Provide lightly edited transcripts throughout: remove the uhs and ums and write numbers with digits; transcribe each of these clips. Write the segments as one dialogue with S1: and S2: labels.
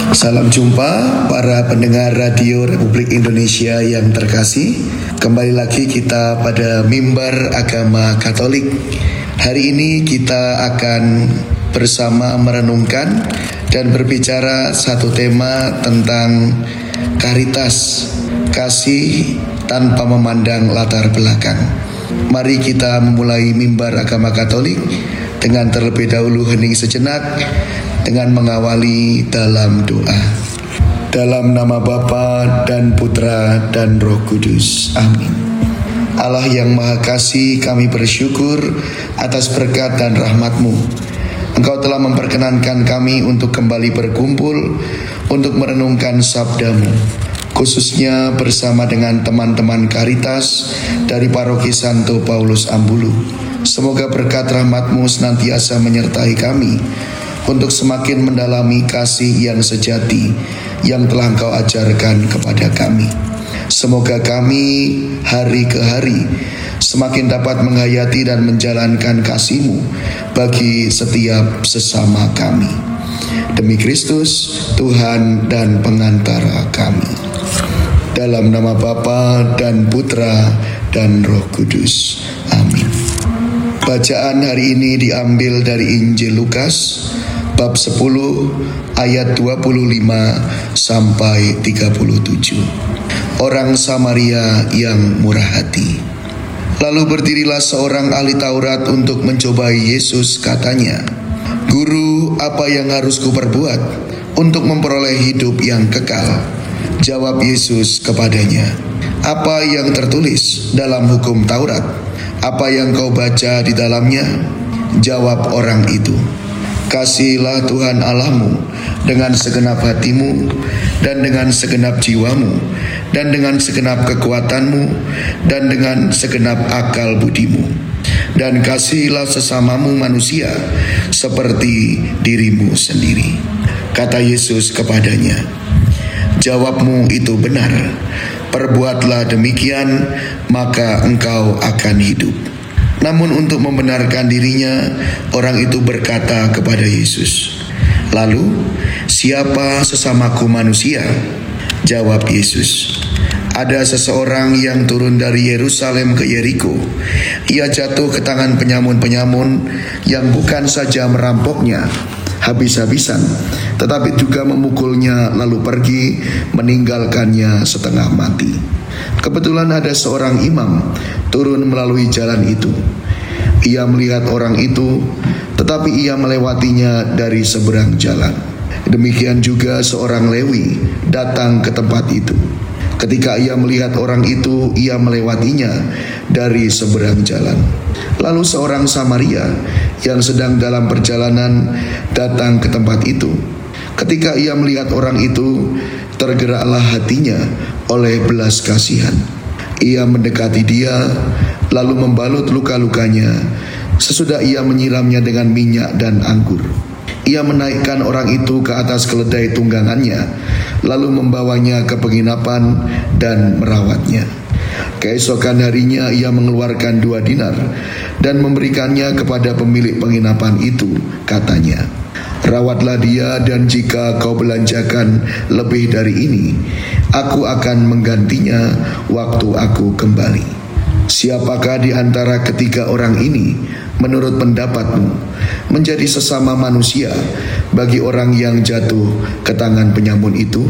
S1: Salam jumpa para pendengar Radio Republik Indonesia yang terkasih. Kembali lagi kita pada mimbar agama Katolik. Hari ini kita akan bersama merenungkan dan berbicara satu tema tentang karitas, kasih tanpa memandang latar belakang. Mari kita memulai mimbar agama Katolik dengan terlebih dahulu hening sejenak dengan mengawali dalam doa. Dalam nama Bapa dan Putra dan Roh Kudus. Amin. Allah yang Maha Kasih, kami bersyukur atas berkat dan rahmat-Mu. Engkau telah memperkenankan kami untuk kembali berkumpul untuk merenungkan sabda-Mu, khususnya bersama dengan teman-teman Karitas dari Paroki Santo Paulus Ambulu. Semoga berkat rahmat-Mu senantiasa menyertai kami untuk semakin mendalami kasih yang sejati yang telah Engkau ajarkan kepada kami. Semoga kami hari ke hari semakin dapat menghayati dan menjalankan kasih-Mu bagi setiap sesama kami. Demi Kristus, Tuhan dan pengantara kami. Dalam nama Bapa dan Putra dan Roh Kudus. Amin. Bacaan hari ini diambil dari Injil Lukas bab 10 ayat 25 sampai 37. Orang Samaria yang murah hati. Lalu berdirilah seorang ahli Taurat untuk mencobai Yesus, katanya, "Guru, apa yang harus kuperbuat untuk memperoleh hidup yang kekal?" Jawab Yesus kepadanya, "Apa yang tertulis dalam hukum Taurat? Apa yang kau baca di dalamnya?" Jawab orang itu, "Kasihilah Tuhan Allahmu dengan segenap hatimu dan dengan segenap jiwamu dan dengan segenap kekuatanmu dan dengan segenap akal budimu. Dan kasihilah sesamamu manusia seperti dirimu sendiri." Kata Yesus kepadanya, "Jawabmu itu benar. Perbuatlah demikian, maka engkau akan hidup." Namun untuk membenarkan dirinya, orang itu berkata kepada Yesus, "Lalu, siapa sesamaku manusia?" Jawab Yesus, "Ada seseorang yang turun dari Yerusalem ke Yeriko. Ia jatuh ke tangan penyamun-penyamun yang bukan saja merampoknya habis-habisan, tetapi juga memukulnya lalu pergi meninggalkannya setengah mati. Kebetulan ada seorang imam turun melalui jalan itu. Ia melihat orang itu, tetapi ia melewatinya dari seberang jalan. Demikian juga seorang Lewi datang ke tempat itu. Ketika ia melihat orang itu, ia melewatinya dari seberang jalan. Lalu seorang Samaria yang sedang dalam perjalanan datang ke tempat itu. Ketika ia melihat orang itu, tergeraklah hatinya oleh belas kasihan. Ia mendekati dia, lalu membalut luka-lukanya. Sesudah ia menyiramnya dengan minyak dan anggur. Ia menaikkan orang itu ke atas keledai tunggangannya, lalu membawanya ke penginapan dan merawatnya. Keesokan harinya ia mengeluarkan 2 dinar dan memberikannya kepada pemilik penginapan itu, katanya, "Rawatlah dia, dan jika kau belanjakan lebih dari ini, aku akan menggantinya waktu aku kembali." Siapakah di antara ketiga orang ini menurut pendapatmu menjadi sesama manusia bagi orang yang jatuh ke tangan penyamun itu?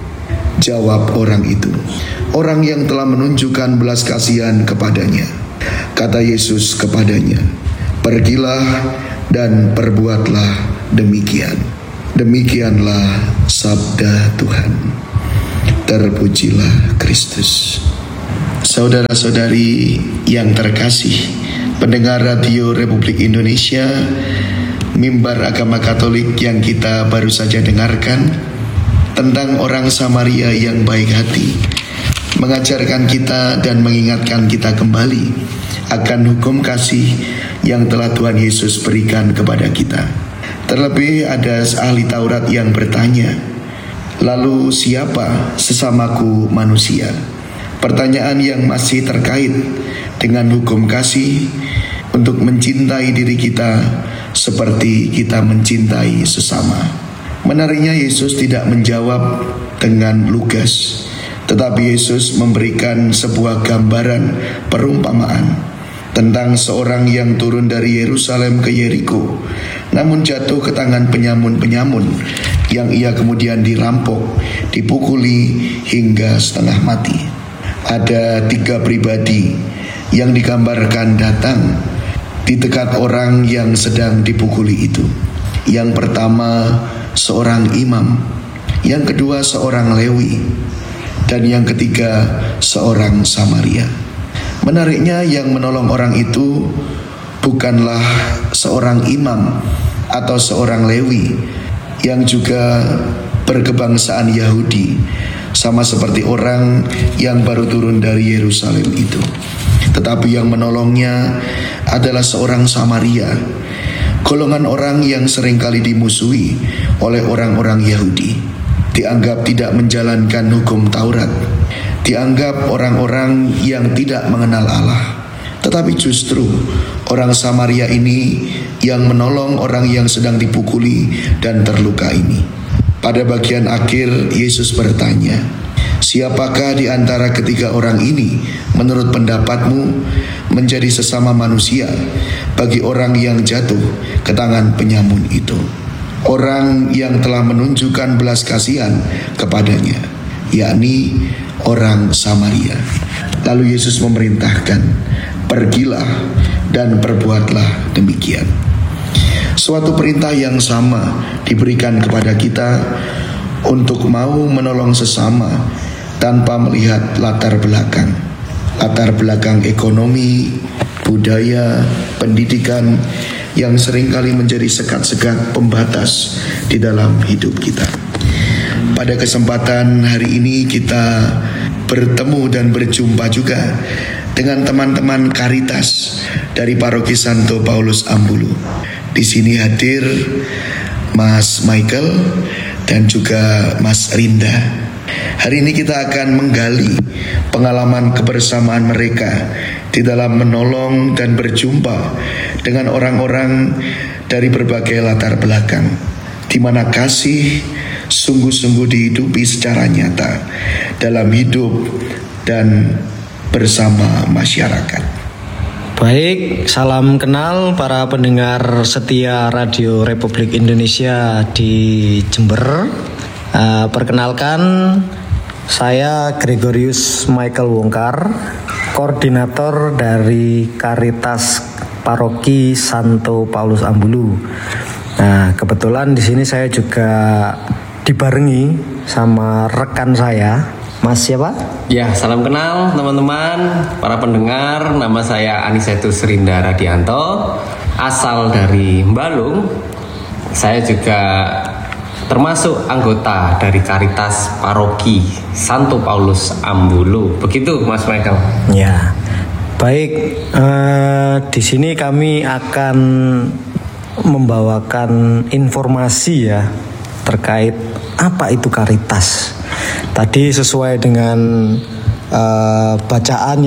S1: Jawab orang itu, "Orang yang telah menunjukkan belas kasihan kepadanya." Kata Yesus kepadanya, "Pergilah dan perbuatlah demikian." Demikianlah sabda Tuhan. Terpujilah Kristus. Saudara-saudari yang terkasih, pendengar Radio Republik Indonesia, mimbar agama Katolik yang kita baru saja dengarkan tentang orang Samaria yang baik hati, mengajarkan kita dan mengingatkan kita kembali akan hukum kasih yang telah Tuhan Yesus berikan kepada kita. Terlebih ada ahli Taurat yang bertanya, "Lalu siapa sesamaku manusia?" Pertanyaan yang masih terkait dengan hukum kasih untuk mencintai diri kita seperti kita mencintai sesama. Menariknya Yesus tidak menjawab dengan lugas, tetapi Yesus memberikan sebuah gambaran perumpamaan tentang seorang yang turun dari Yerusalem ke Yeriko, namun jatuh ke tangan penyamun-penyamun yang ia kemudian dirampok, dipukuli hingga setengah mati. Ada 3 pribadi yang digambarkan datang di dekat orang yang sedang dipukuli itu. Yang pertama seorang imam, yang kedua seorang Lewi, dan yang ketiga seorang Samaria. Menariknya yang menolong orang itu bukanlah seorang imam atau seorang Lewi yang juga berkebangsaan Yahudi, sama seperti orang yang baru turun dari Yerusalem itu. Tetapi yang menolongnya adalah seorang Samaria, golongan orang yang seringkali dimusuhi oleh orang-orang Yahudi, dianggap tidak menjalankan hukum Taurat, dianggap orang-orang yang tidak mengenal Allah. Tetapi justru orang Samaria ini yang menolong orang yang sedang dipukuli dan terluka ini. Pada bagian akhir Yesus bertanya, "Siapakah di antara ketiga orang ini menurut pendapatmu menjadi sesama manusia bagi orang yang jatuh ke tangan penyamun itu?" Orang yang telah menunjukkan belas kasihan kepadanya, yakni orang Samaria. Lalu Yesus memerintahkan, "Pergilah dan perbuatlah demikian." Suatu perintah yang sama diberikan kepada kita untuk mau menolong sesama tanpa melihat latar belakang ekonomi, budaya, pendidikan yang seringkali menjadi sekat-sekat pembatas di dalam hidup kita. Pada kesempatan hari ini kita bertemu dan berjumpa juga dengan teman-teman Caritas dari Paroki Santo Paulus Ambulu. Di sini hadir Mas Michael dan juga Mas Rinda. Hari ini kita akan menggali pengalaman kebersamaan mereka di dalam menolong dan berjumpa dengan orang-orang dari berbagai latar belakang, di mana kasih sungguh-sungguh dihidupi secara nyata dalam hidup dan bersama masyarakat.
S2: Baik, salam kenal para pendengar setia Radio Republik Indonesia di Jember. Perkenalkan, saya Gregorius Michael Wongkar, koordinator dari Caritas Paroki Santo Paulus Ambulu. Nah, kebetulan di sini saya juga dibarengi sama rekan saya, Mas siapa?
S3: Ya, salam kenal teman-teman, para pendengar. Nama saya Anisetus Rinda Radianto, asal dari Mbalung. Saya juga termasuk anggota dari Caritas Paroki Santo Paulus Ambulu. Begitu, Mas Michael.
S2: Ya, baik. Di sini kami akan membawakan informasi ya terkait apa itu Caritas. Tadi sesuai dengan bacaan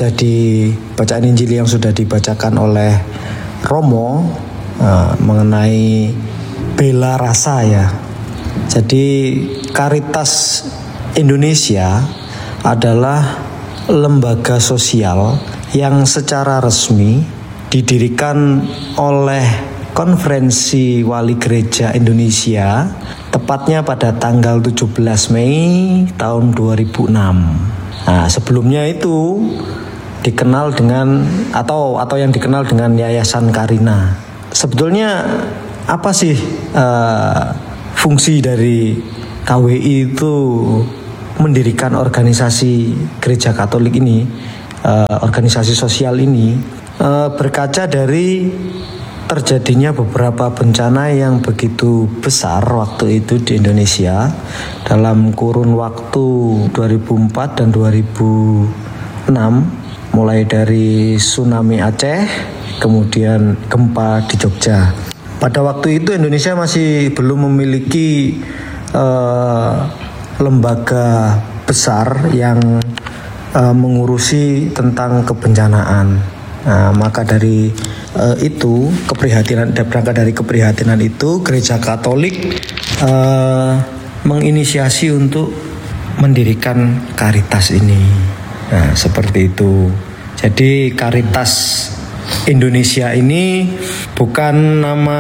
S2: Injil yang sudah dibacakan oleh Romo mengenai bela rasa ya. Jadi Caritas Indonesia adalah lembaga sosial yang secara resmi didirikan oleh Konferensi Wali Gereja Indonesia tepatnya pada tanggal 17 Mei tahun 2006. Nah, sebelumnya itu dikenal dengan atau yang dikenal dengan Yayasan Karina. Sebetulnya apa sih fungsi dari KWI itu mendirikan organisasi Gereja Katolik ini, organisasi sosial ini, berkaca dari terjadinya beberapa bencana yang begitu besar waktu itu di Indonesia dalam kurun waktu 2004 dan 2006, mulai dari tsunami Aceh, kemudian gempa di Jogja. Pada waktu itu Indonesia masih belum memiliki lembaga besar yang mengurusi tentang kebencanaan. Nah, maka dari itu berangkat dari keprihatinan itu Gereja Katolik menginisiasi untuk mendirikan Caritas ini. Nah, seperti itu. Jadi Caritas Indonesia ini bukan nama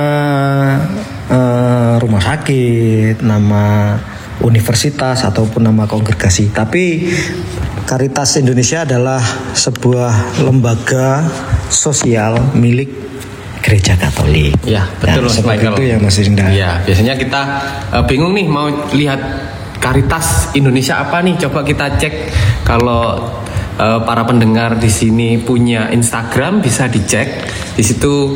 S2: rumah sakit, nama universitas ataupun nama kongregasi, tapi Caritas Indonesia adalah sebuah lembaga sosial milik Gereja Katolik.
S3: Ya, betul Mas Michael.
S2: Itu ya Mas Rinda.
S3: Ya, biasanya kita bingung nih mau lihat Caritas Indonesia apa nih? Coba kita cek. Kalau para pendengar di sini punya Instagram, bisa dicek. Di situ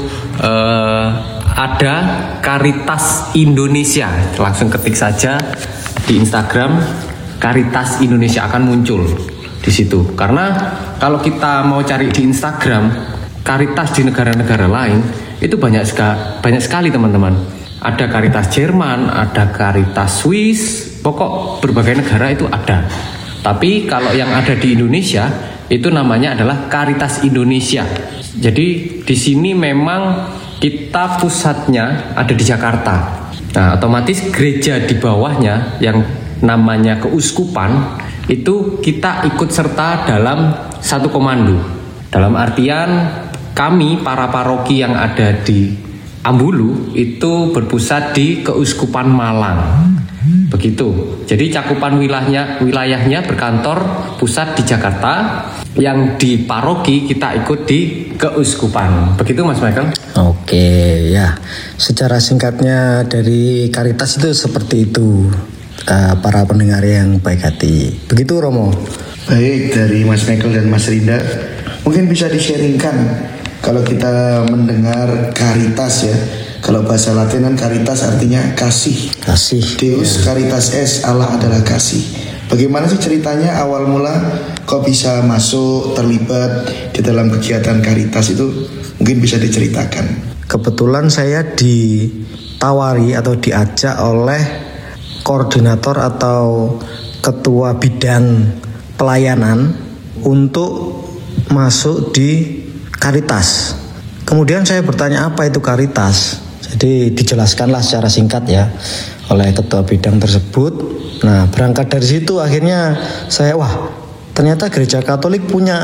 S3: ada Caritas Indonesia. Langsung ketik saja di Instagram, Caritas Indonesia akan muncul di situ. Karena kalau kita mau cari di Instagram Caritas di negara-negara lain, itu banyak sekali teman-teman. Ada Caritas Jerman, ada Caritas Swiss, pokok berbagai negara itu ada. Tapi kalau yang ada di Indonesia itu namanya adalah Caritas Indonesia. Jadi di sini memang kita pusatnya ada di Jakarta. Nah, otomatis gereja di bawahnya yang namanya keuskupan itu kita ikut serta dalam satu komando. Dalam artian kami para paroki yang ada di Ambulu itu berpusat di Keuskupan Malang. Begitu. Jadi cakupan wilayahnya berkantor pusat di Jakarta, yang di paroki kita ikut di keuskupan. Begitu Mas Michael?
S2: Oke, ya. Secara singkatnya dari Caritas itu seperti itu. Para pendengar yang baik hati. Begitu Romo.
S1: Baik, dari Mas Michael dan Mas Rinda, mungkin bisa di-sharingkan kalau kita mendengar Caritas ya. Kalau bahasa Latin kan Caritas artinya kasih. Deus Caritas est, Allah adalah kasih. Bagaimana sih ceritanya awal mula kok bisa masuk terlibat di dalam kegiatan Caritas itu? Mungkin bisa diceritakan.
S2: Kebetulan saya ditawari atau diajak oleh koordinator atau ketua bidang pelayanan untuk masuk di Caritas. Kemudian saya bertanya apa itu Caritas. Jadi dijelaskanlah secara singkat ya oleh ketua bidang tersebut. Nah, berangkat dari situ akhirnya saya ternyata Gereja Katolik punya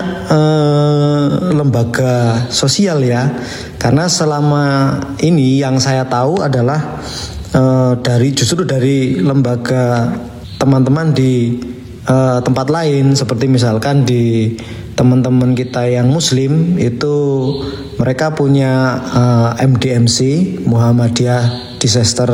S2: lembaga sosial ya. Karena selama ini yang saya tahu adalah justru dari lembaga teman-teman di tempat lain, seperti misalkan di teman-teman kita yang Muslim itu mereka punya MDMC Muhammadiyah Disaster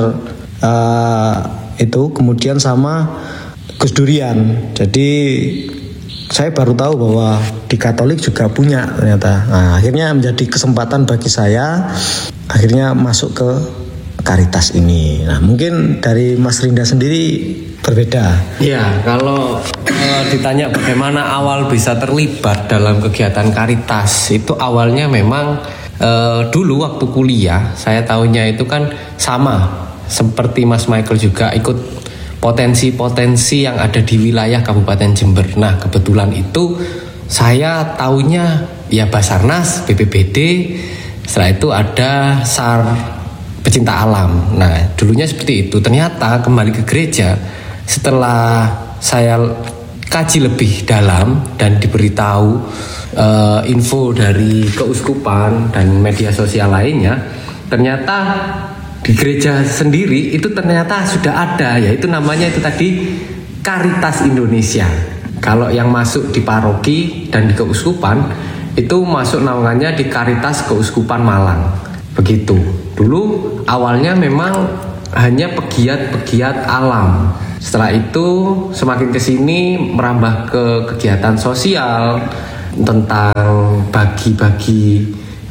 S2: itu, kemudian sama Gus Durian. Jadi saya baru tahu bahwa di Katolik juga punya ternyata. Nah, akhirnya menjadi kesempatan bagi saya akhirnya masuk ke Caritas ini. Nah, mungkin dari Mas Rinda sendiri berbeda.
S3: Ya, kalau ditanya bagaimana awal bisa terlibat dalam kegiatan Caritas, itu awalnya memang dulu waktu kuliah saya tahunya itu kan sama seperti Mas Michael juga ikut potensi-potensi yang ada di wilayah Kabupaten Jember. Nah, kebetulan itu saya tahunya ya Basarnas, BPBD, setelah itu ada SAR Pecinta Alam. Nah, dulunya seperti itu. Ternyata kembali ke gereja setelah saya kaji lebih dalam dan diberitahu info dari keuskupan dan media sosial lainnya, ternyata di gereja sendiri itu ternyata sudah ada, yaitu namanya itu tadi Caritas Indonesia. Kalau yang masuk di paroki dan di keuskupan itu masuk namanya di Caritas Keuskupan Malang. Begitu. Dulu awalnya memang hanya pegiat-pegiat alam. Setelah itu semakin kesini merambah ke kegiatan sosial tentang bagi-bagi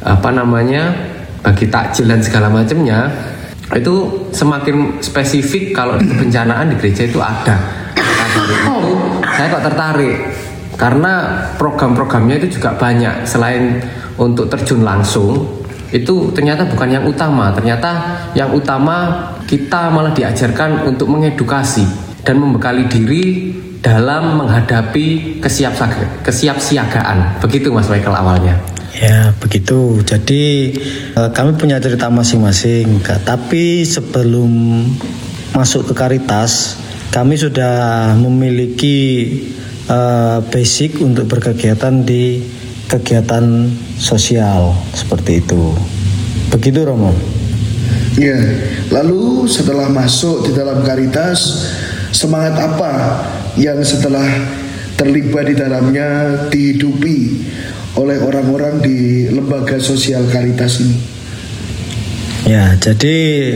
S3: bagi takjil dan segala macamnya. Itu semakin spesifik kalau di kebencanaan di gereja itu ada. Dari itu saya kok tertarik karena program-programnya itu juga banyak. Selain untuk terjun langsung, itu ternyata bukan yang utama. Ternyata yang utama kita malah diajarkan untuk mengedukasi dan membekali diri dalam menghadapi kesiapsiagaan. Begitu Mas Michael awalnya.
S2: Ya begitu. Jadi kami punya cerita masing-masing. Tapi sebelum masuk ke Caritas, kami sudah memiliki basic untuk berkegiatan di kegiatan sosial seperti itu. Begitu Romo.
S1: Ya, lalu setelah masuk di dalam Caritas, semangat apa yang setelah terlibat di dalamnya dihidupi oleh orang-orang di lembaga sosial Caritas ini?
S2: Ya, jadi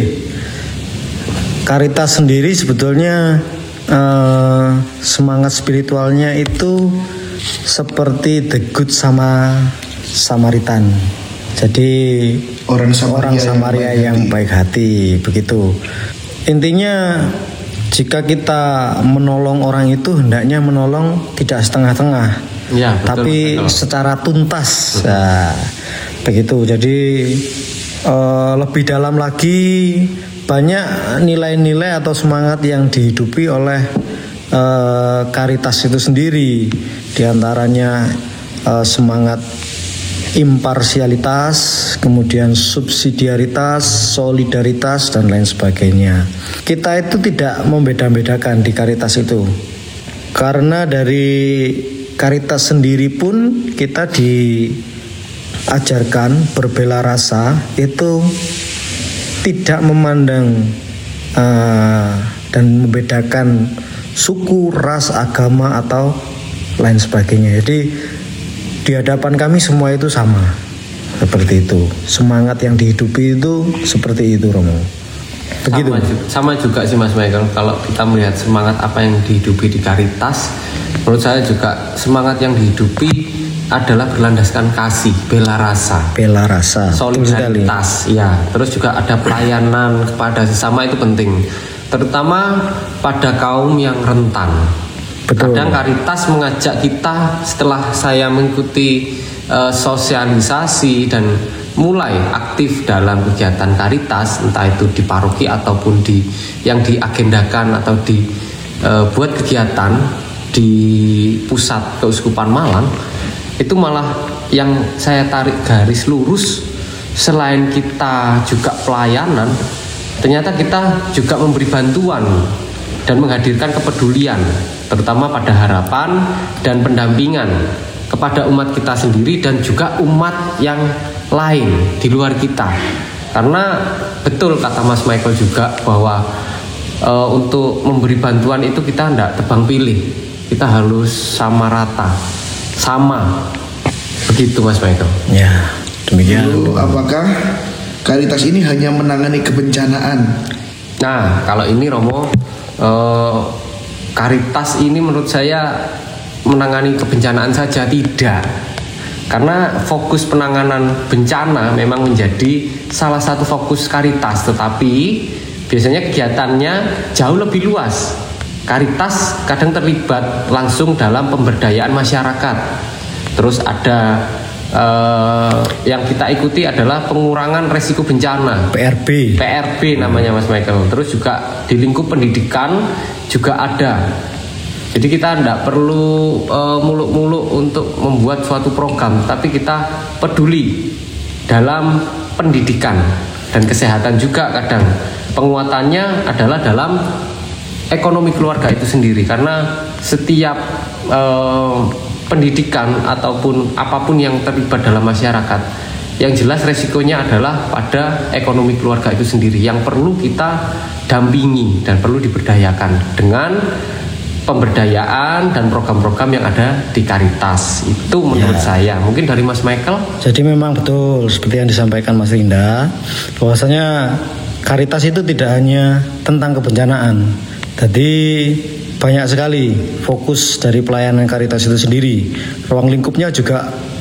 S2: Caritas sendiri sebetulnya semangat spiritualnya itu seperti The Good Samaritan. Jadi orang Samaria yang baik hati, begitu. Intinya jika kita menolong orang itu hendaknya menolong tidak setengah-tengah, ya, betul, tapi betul. Secara tuntas. Nah, begitu. Jadi lebih dalam lagi, banyak nilai-nilai atau semangat yang dihidupi oleh Caritas itu sendiri. Di antaranya semangat imparsialitas, kemudian subsidiaritas, solidaritas, dan lain sebagainya. Kita itu tidak membeda-bedakan di Caritas itu, karena dari Caritas sendiri pun kita diajarkan berbela rasa itu tidak memandang dan membedakan suku, ras, agama, atau lain sebagainya. Jadi di hadapan kami semua itu sama, seperti itu. Semangat yang dihidupi itu seperti itu, Romo. Begitu.
S3: Sama juga sih Mas Michael. Kalau kita melihat semangat apa yang dihidupi di Caritas, menurut saya juga semangat yang dihidupi adalah berlandaskan kasih, bela rasa, solidaritas, ya. Terus juga ada pelayanan kepada sesama, itu penting, terutama pada kaum yang rentan. Betul. Kadang Caritas mengajak kita setelah saya mengikuti sosialisasi dan mulai aktif dalam kegiatan Caritas, entah itu di paroki ataupun yang diagendakan atau dibuat kegiatan di pusat Keuskupan Malang, itu malah yang saya tarik garis lurus, selain kita juga pelayanan, ternyata kita juga memberi bantuan dan menghadirkan kepedulian, terutama pada harapan dan pendampingan kepada umat kita sendiri dan juga umat yang lain di luar kita. Karena betul kata Mas Michael juga bahwa untuk memberi bantuan itu kita tidak tebang pilih, kita harus sama rata, sama. Begitu Mas Michael.
S2: Ya, demikian.
S1: Lalu apakah Caritas ini hanya menangani kebencanaan?
S3: Nah, kalau ini Romo, Caritas ini menurut saya menangani kebencanaan saja tidak. Karena fokus penanganan bencana memang menjadi salah satu fokus Caritas, tetapi biasanya kegiatannya jauh lebih luas. Caritas kadang terlibat langsung dalam pemberdayaan masyarakat. Terus ada yang kita ikuti adalah pengurangan resiko bencana, PRB namanya Mas Michael. Terus juga di lingkup pendidikan juga ada. Jadi kita tidak perlu muluk-muluk untuk membuat suatu program, tapi kita peduli dalam pendidikan dan kesehatan juga. Kadang penguatannya adalah dalam ekonomi keluarga itu sendiri, karena setiap pendidikan ataupun apapun yang terlibat dalam masyarakat, yang jelas resikonya adalah pada ekonomi keluarga itu sendiri, yang perlu kita dampingi dan perlu diberdayakan dengan pemberdayaan dan program-program yang ada di Caritas. Itu menurut saya. Mungkin dari Mas Michael.
S2: Jadi memang betul seperti yang disampaikan Mas Rinda, bahwasanya Caritas itu tidak hanya tentang kebencanaan. Jadi banyak sekali fokus dari pelayanan Caritas itu sendiri. Ruang lingkupnya juga